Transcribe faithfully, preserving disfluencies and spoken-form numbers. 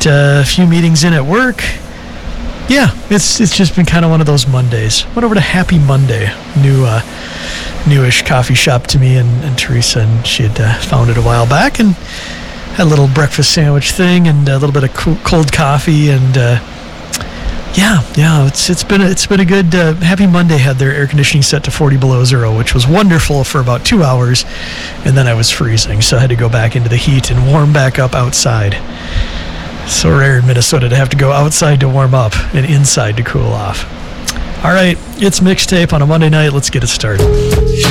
got uh, a few meetings in at work. Yeah, it's it's just been kind of one of those Mondays. Went over to Happy Monday, new uh, newish coffee shop to me and, and Teresa, and she had uh, found it a while back, and had a little breakfast sandwich thing and a little bit of co- cold coffee, and uh, yeah, yeah, it's it's been a, it's been a good uh, Happy Monday. Had their air conditioning set to forty below zero, which was wonderful for about two hours, and then I was freezing, so I had to go back into the heat and warm back up outside. So rare in Minnesota to have to go outside to warm up and inside to cool off. All right, it's Mixtape on a Monday night. Let's get it started.